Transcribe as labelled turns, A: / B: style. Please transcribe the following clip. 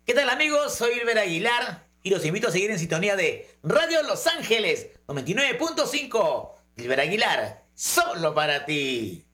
A: ¿Qué tal amigos? Soy Ilber Aguilar y los invito a seguir en sintonía de Radio Los Ángeles 99.5. Ilber Aguilar, solo para ti.